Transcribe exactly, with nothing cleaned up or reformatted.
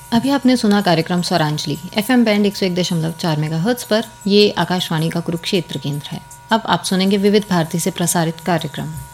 अभी आपने सुना कार्यक्रम स्वरांजलि एफएम बैंड एक सौ एक दशमलव चार मेगाहर्ट्ज पर। ये आकाशवाणी का कुरुक्षेत्र केंद्र है। अब आप सुनेंगे विविध भारती से प्रसारित कार्यक्रम।